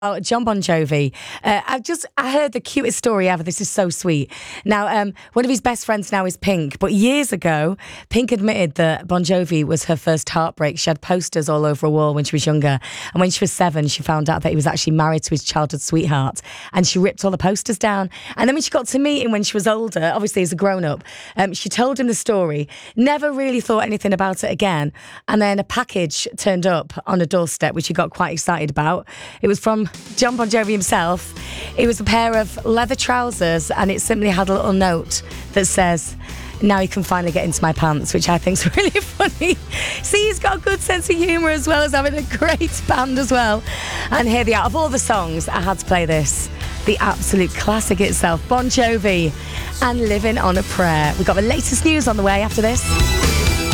Oh, John Bon Jovi. I heard the cutest story ever. This is so sweet. Now, one of his best friends now is Pink, but years ago, Pink admitted that Bon Jovi was her first heartbreak. She had posters all over a wall when she was younger. And when she was 7, she found out that he was actually married to his childhood sweetheart. And she ripped all the posters down. And then when she got to meet him when she was older, obviously as a grown-up, she told him the story, never really thought anything about it again. And then a package turned up on a doorstep, which he got quite excited about. It was from John Bon Jovi himself. It was a pair of leather trousers, and it simply had a little note that says, "Now you can finally get into my pants," which I think is really funny. See, he's got a good sense of humour as well as having a great band as well. And here they are. Of all the songs, I had to play this. The absolute classic itself, Bon Jovi and Living on a Prayer. We've got the latest news on the way after this.